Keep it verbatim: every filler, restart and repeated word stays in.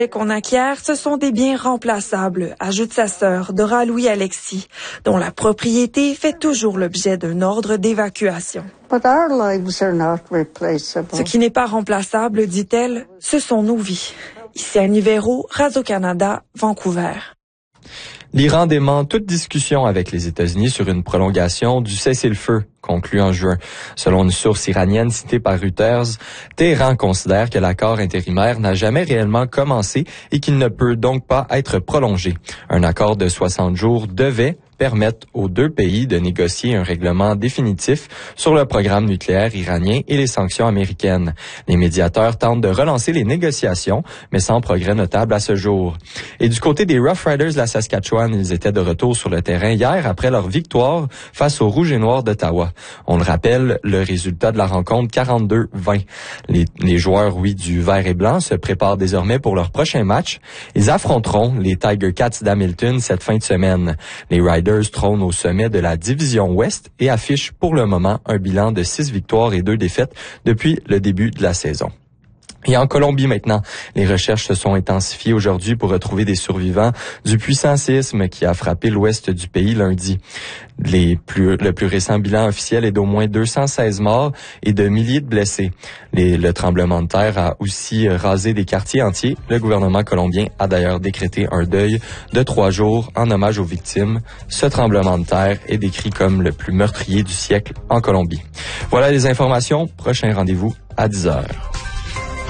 qu'on acquiert, ce sont des biens remplaçables, ajoute sa sœur, Dora Louis-Alexis, dont la propriété fait toujours l'objet d'un ordre d'évacuation. But our lives are not replaceable. Ce qui n'est pas remplaçable, dit-elle, ce sont nos vies. Ici à Nivero, Radio-Canada, Vancouver. L'Iran dément toute discussion avec les États-Unis sur une prolongation du cessez-le-feu conclu en juin. Selon une source iranienne citée par Reuters, Téhéran considère que l'accord intérimaire n'a jamais réellement commencé et qu'il ne peut donc pas être prolongé. Un accord de soixante jours devait permettre aux deux pays de négocier un règlement définitif sur le programme nucléaire iranien et les sanctions américaines. Les médiateurs tentent de relancer les négociations, mais sans progrès notable à ce jour. Et du côté des Rough Riders de la Saskatchewan, ils étaient de retour sur le terrain hier après leur victoire face aux Rouges et Noirs d'Ottawa. On le rappelle, le résultat de la rencontre quarante-deux vingt. Les, les joueurs, oui, du vert et blanc se préparent désormais pour leur prochain match. Ils affronteront les Tiger Cats d'Hamilton cette fin de semaine. Les Riders trônent au sommet de la division Ouest et affichent pour le moment un bilan de six victoires et deux défaites depuis le début de la saison. Et en Colombie maintenant, les recherches se sont intensifiées aujourd'hui pour retrouver des survivants du puissant séisme qui a frappé l'ouest du pays lundi. Les plus, le plus récent bilan officiel est d'au moins deux cent seize morts et de milliers de blessés. Les, le tremblement de terre a aussi rasé des quartiers entiers. Le gouvernement colombien a d'ailleurs décrété un deuil de trois jours en hommage aux victimes. Ce tremblement de terre est décrit comme le plus meurtrier du siècle en Colombie. Voilà les informations. Prochain rendez-vous à dix heures.